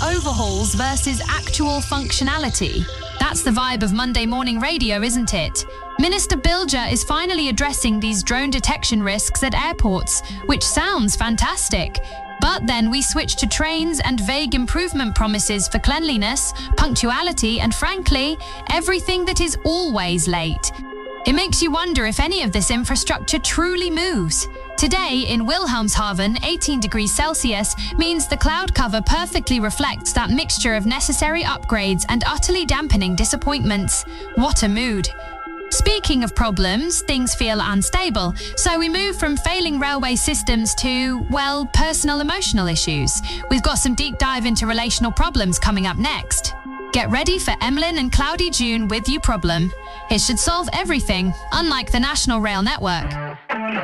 overhauls versus actual functionality. That's the vibe of Monday Morning Radio, isn't it? Minister Bilger is finally addressing these drone detection risks at airports, which sounds fantastic. But then we switch to trains and vague improvement promises for cleanliness, punctuality, and frankly, everything that is always late. It makes you wonder if any of this infrastructure truly moves. Today, in Wilhelmshaven, 18 degrees Celsius means the cloud cover perfectly reflects that mixture of necessary upgrades and utterly dampening disappointments. What a mood. Speaking of problems, things feel unstable, so we move from failing railway systems to, well, personal emotional issues. We've got some deep dive into relational problems coming up next. Get ready for Emlyn and Cloudy June with You Problem. It should solve everything, unlike the National Rail Network.